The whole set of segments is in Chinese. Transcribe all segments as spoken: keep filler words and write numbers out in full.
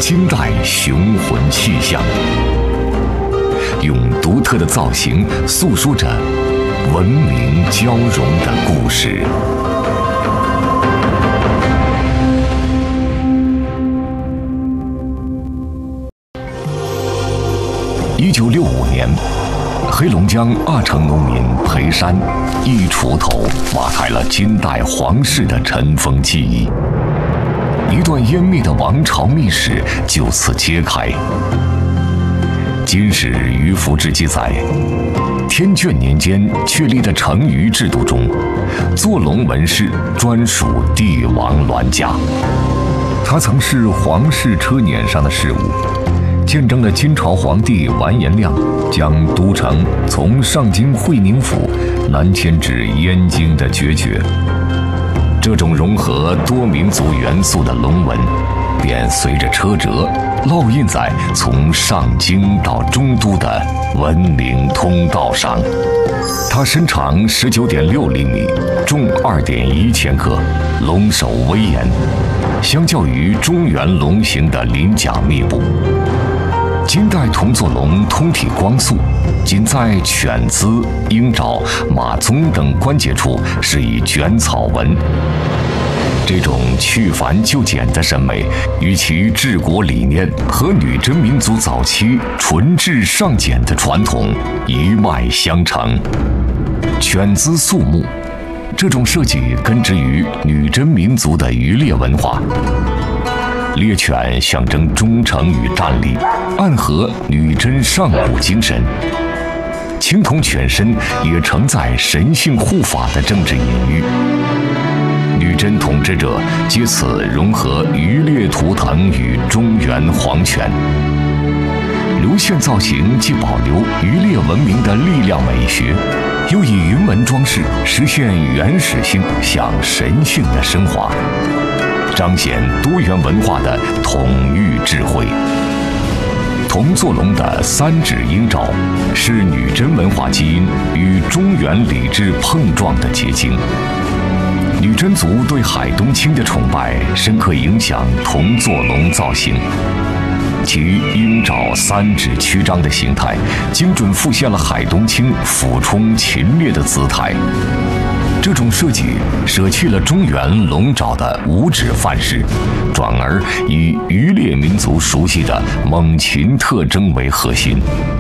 金代雄浑气象，用独特的造型诉说着文明交融的故事。一九六五年，黑龙江阿城农民裴山一锄头挖开了金代皇室的尘封记忆，一段湮灭的王朝秘史就此揭开。金史于福志记载，天眷年间确立的成余制度中，坐龙纹饰专属帝王銮驾，它曾是皇室车辇上的饰物，见证了金朝皇帝完颜亮将都城从上京会宁府南迁至燕京的决绝。这种融合多民族元素的龙纹，便随着车辙烙印在从上京到中都的文明通道上。它身长十九点六厘米，重二点一千克，龙首威严，相较于中原龙形的鳞甲密布。金代铜座龙通体光素，仅在犬姿、鹰爪、马鬃等关节处是以卷草纹。这种去繁就简的审美，与其治国理念和女真民族早期纯质尚简的传统一脉相承。犬姿肃穆，这种设计根植于女真民族的渔猎文化。猎犬象征忠诚与战力，暗合女真上古精神。青铜犬身也承载神性护法的政治隐喻。女真统治者借此融合渔猎图腾与中原皇权。流线造型既保留渔猎文明的力量美学，又以云纹装饰实现原始性向神性的升华，彰显多元文化的统御智慧。铜座龙的三指鹰爪是女真文化基因与中原礼制碰撞的结晶。女真族对海东青的崇拜深刻影响铜座龙造型，其鹰爪三指曲张的形态，精准复现了海东青俯冲禽猎的姿态。这种设计舍弃了中原龙爪的五指范式，转而以渔猎民族熟悉的猛禽特征为核心。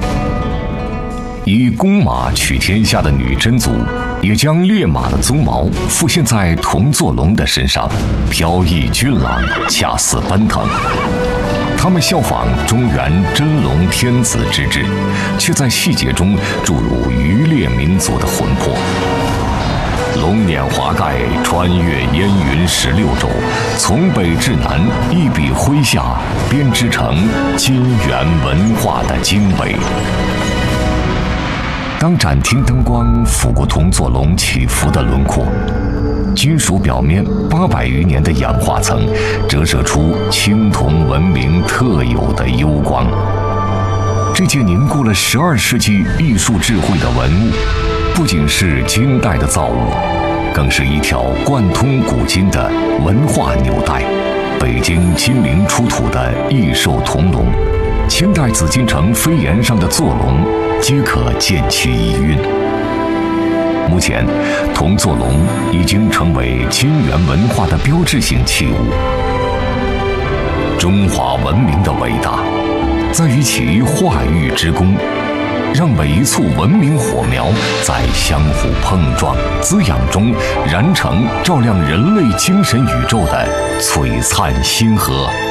以公马取天下的女真族，也将烈马的鬃毛复现在铜座龙的身上，飘逸俊朗，恰似奔腾。他们效仿中原真龙天子之制，却在细节中注入渔猎民族的魂魄。龙辇华盖，穿越烟云十六州，从北至南，一笔挥下，编织成金元文化的经纬。当展厅灯光拂过铜座龙起伏的轮廓，金属表面八百余年的氧化层折射出青铜文明特有的幽光。这件凝固了十二世纪艺术智慧的文物，不仅是金代的造物，更是一条贯通古今的文化纽带。北京金陵出土的异兽铜龙，清代紫禁城飞檐上的座龙，皆可见其遗韵。目前，铜座龙已经成为金元文化的标志性器物。中华文明的伟大，在于其化育之功，让每一簇文明火苗在相互碰撞、滋养中燃成照亮人类精神宇宙的璀璨星河。